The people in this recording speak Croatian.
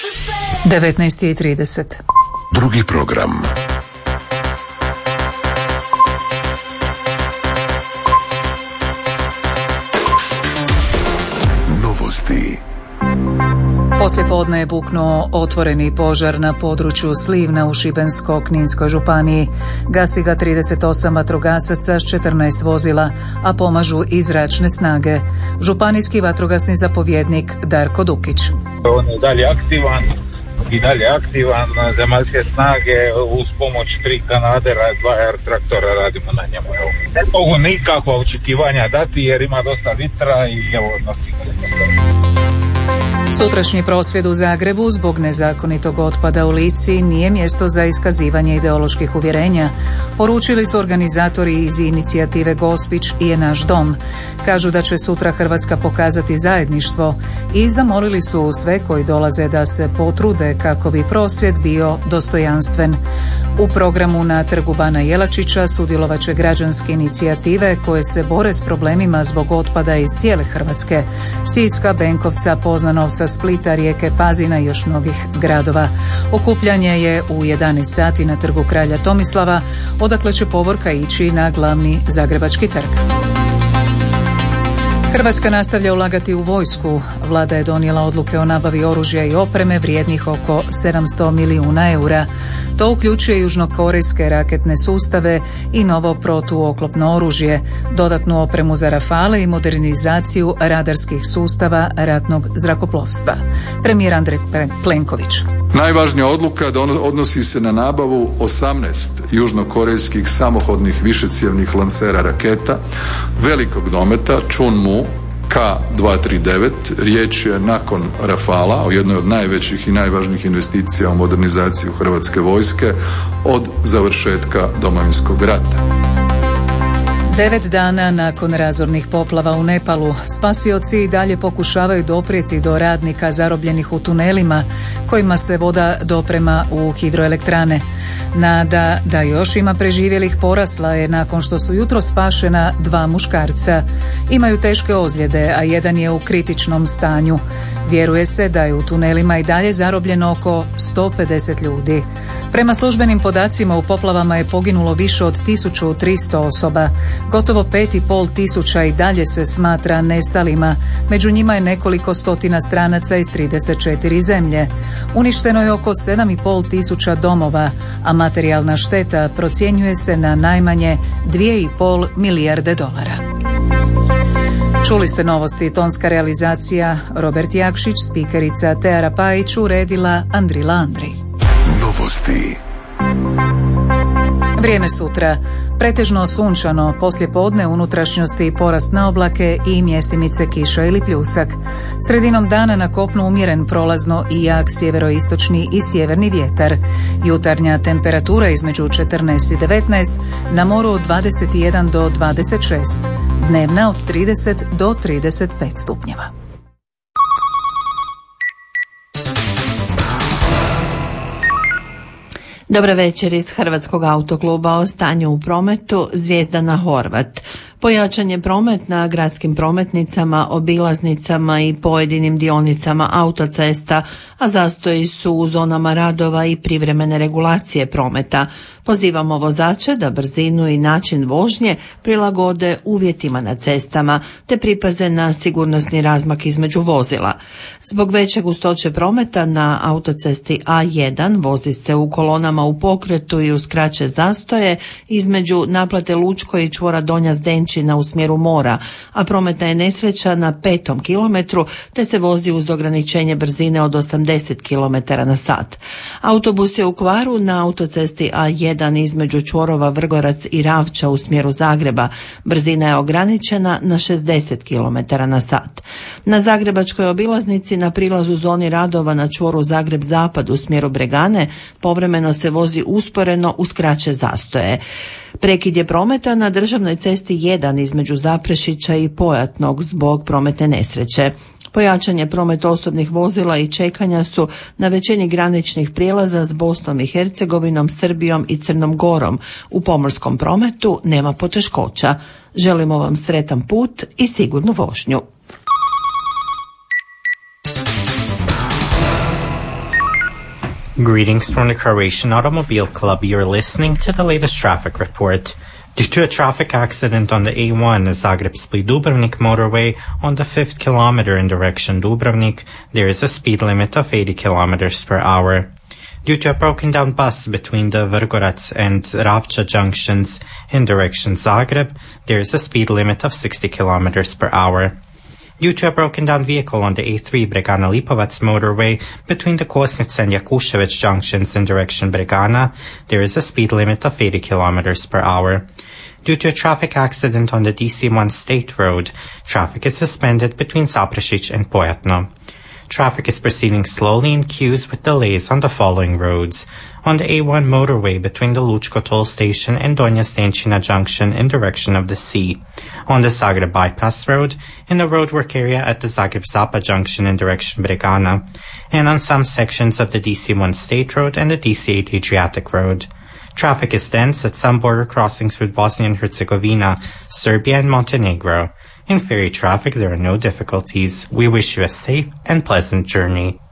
19:30. Drugi program. Novosti. Poslijepodne je buknuo otvoreni požar na području Slivna u Šibensko-kninskoj županiji. Gasi ga 38 vatrogasaca s 14 vozila, a pomažu i zračne snage. Županijski vatrogasni zapovjednik Darko Dukić. On je dalje aktivan, zemaljske snage uz pomoć 3 kanadera, 2 air traktora radimo na njemu. Ne mogu nikakva očekivanja dati jer ima dosta vitra i evo nosi. Sutrašnji prosvjed u Zagrebu zbog nezakonitog otpada u Lici nije mjesto za iskazivanje ideoloških uvjerenja, poručili su organizatori iz inicijative Gospić i je naš dom. Kažu da će sutra Hrvatska pokazati zajedništvo i zamolili su sve koji dolaze da se potrude kako bi prosvjed bio dostojanstven. U programu na trgu Bana Jelačića sudjelovat će građanske inicijative koje se bore s problemima zbog otpada iz cijele Hrvatske, Siska, Benkovca, Poznanovca, Splita, Rijeke, Pazina i još mnogih gradova. Okupljanje je u 11 sati na trgu Kralja Tomislava, odakle će povorka ići na glavni zagrebački trg. Hrvatska nastavlja ulagati u vojsku. Vlada je donijela odluke o nabavi oružja i opreme vrijednih oko 700 milijuna eura. To uključuje južnokorejske raketne sustave i novo protuoklopno oružje, dodatnu opremu za Rafale i modernizaciju radarskih sustava ratnog zrakoplovstva. Premijer Andrej Plenković. Najvažnija odluka odnosi se na nabavu 18 južnokorejskih samohodnih višecjevnih lansera raketa velikog dometa Chunmu K-239. Riječ je nakon Rafala o jednoj od najvećih i najvažnijih investicija u modernizaciju Hrvatske vojske od završetka Domovinskog rata. 9 dana nakon razornih poplava u Nepalu, spasioci i dalje pokušavaju doprijeti do radnika zarobljenih u tunelima kojima se voda doprema u hidroelektrane. Nada da još ima preživjelih porasla je nakon što su jutros spašena 2 muškarca. Imaju teške ozljede, a jedan je u kritičnom stanju. Vjeruje se da je u tunelima i dalje zarobljeno oko 150 ljudi. Prema službenim podacima u poplavama je poginulo više od 1300 osoba. Gotovo 5500 i dalje se smatra nestalima. Među njima je nekoliko stotina stranaca iz 34 zemlje. Uništeno je oko 7500 domova, a materijalna šteta procjenjuje se na najmanje 2,5 milijarde dolara. Čuli ste novosti, tonska realizacija Robert Jakšić, spikerica Teara Pajić, uredila Andrila Andri. Novosti. Vrijeme sutra. Pretežno sunčano, poslijepodne unutrašnjosti porast na oblake i mjestimice kiša ili pljusak. Sredinom dana na kopnu umjeren prolazno i jak sjeveroistočni i sjeverni vjetar. Jutarnja temperatura između 14 i 19, na moru od 21 do 26. Dnevna od 30 do 35 stupnjeva. Dobra večer iz Hrvatskog autokluba. O stanju u prometu. Zvijezdana Horvat. Pojačan je promet na gradskim prometnicama, obilaznicama i pojedinim dionicama autocesta, a zastoji su u zonama radova i privremene regulacije prometa. Pozivamo vozače da brzinu i način vožnje prilagode uvjetima na cestama, te pripaze na sigurnosni razmak između vozila. Zbog veće gustoće prometa na autocesti A1 vozi se u kolonama u pokretu i uz kraće zastoje između naplate Lučko i čvora Donja Zdenčina u smjeru mora, a prometna je nesreća na 5. kilometru te se vozi uz ograničenje brzine od 80 km na sat. Autobus je u kvaru na autocesti A1 između čvorova Vrgorac i Ravča u smjeru Zagreba. Brzina je ograničena na 60 km na sat. Na zagrebačkoj obilaznici na prilazu zoni radova na čvoru Zagreb-Zapad u smjeru Bregane povremeno se vozi usporeno uz kraće zastoje. Prekid je prometa na državnoj cesti 1 između Zaprešića i Pojatnog zbog prometne nesreće. Pojačan je promet osobnih vozila i čekanja su na većini graničnih prijelaza s Bosnom i Hercegovinom, Srbijom i Crnom Gorom. U pomorskom prometu nema poteškoća. Želimo vam sretan put i sigurnu vožnju. Greetings from the Croatian Automobile Club. You're listening to the latest traffic report. Due to a traffic accident on the A1 Zagreb-Split-Dubrovnik motorway on the 5th kilometer in direction Dubrovnik, there is a speed limit of 80 kilometers per hour. Due to a broken down bus between the Vrgorac and Ravča junctions in direction Zagreb, there is a speed limit of 60 kilometers per hour. Due to a broken down vehicle on the A3 Bregana-Lipovac motorway between the Kosnica and Jakuševac junctions in direction Bregana, there is a speed limit of 80 kilometers per hour. Due to a traffic accident on the DC1 State Road, traffic is suspended between Zaprešić and Pojatno. Traffic is proceeding slowly in queues with delays on the following roads. On the A1 motorway between the Lučko toll station and Donja Stenčina junction in direction of the sea. On the Zagreb bypass road, in the roadwork area at the Zagreb Zapa junction in direction Bregana, and on some sections of the DC1 State Road and the DC8 Adriatic Road. Traffic is dense at some border crossings with Bosnia and Herzegovina, Serbia and Montenegro. In ferry traffic, there are no difficulties. We wish you a safe and pleasant journey.